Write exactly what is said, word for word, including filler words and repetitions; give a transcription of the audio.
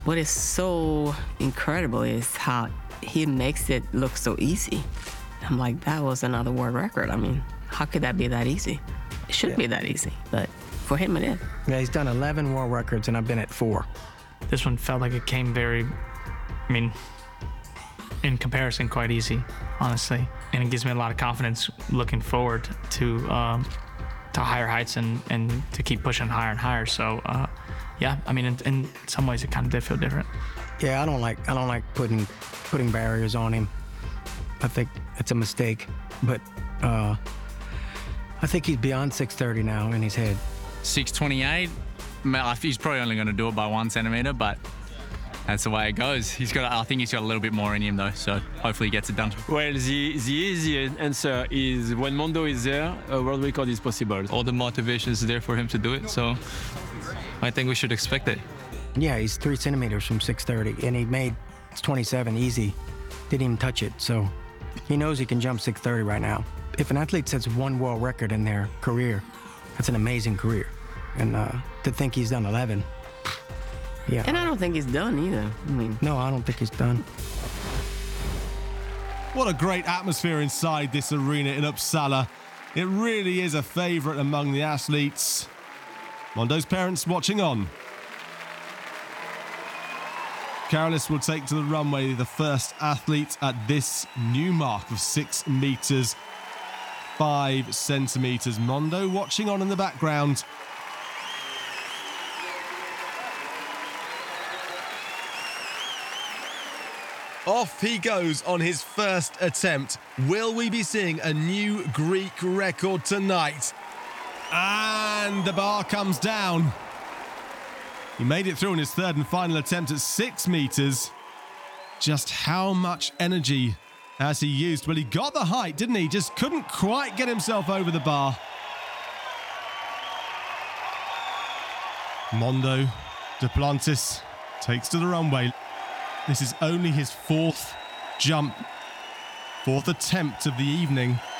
What is so incredible is how he makes it look so easy. I'm like, that was another world record. I mean, how could that be that easy? It shouldn't Yeah. be that easy, but for him it is. Yeah, he's done eleven world records, and I've been at four. This one felt like it came very, I mean, in comparison, quite easy, honestly. And it gives me a lot of confidence looking forward to um, to higher heights and, and to keep pushing higher and higher. So, uh, yeah, I mean, in, in some ways, it kind of did feel different. Yeah, I don't like I don't like putting putting barriers on him. I think it's a mistake, but uh, I think he's beyond six thirty now in his head. six twenty-eight, I think he's probably only going to do it by one centimeter, but that's the way it goes. He's got, I think he's got a little bit more in him though, so hopefully he gets it done. Well, the, the easy answer is when Mondo is there, a world record is possible. All the motivation is there for him to do it, so I think we should expect it. Yeah, he's three centimeters from six thirty, and he made twenty-seven easy. Didn't even touch it, so he knows he can jump six thirty right now. If an athlete sets one world record in their career, that's an amazing career. And uh, to think he's done eleven, yeah. And I don't think he's done either. I mean, No, I don't think he's done. What a great atmosphere inside this arena in Uppsala. It really is a favourite among the athletes. Mondo's parents watching on. Karolis will take to the runway the first athlete at this new mark of six metres, five centimetres. Mondo watching on in the background. Off he goes on his first attempt. Will we be seeing a new Greek record tonight? And the bar comes down. He made it through on his third and final attempt at six metres. Just how much energy has he used? Well, he got the height, didn't he? Just couldn't quite get himself over the bar. Mondo Duplantis takes to the runway. This is only his fourth jump, fourth attempt of the evening.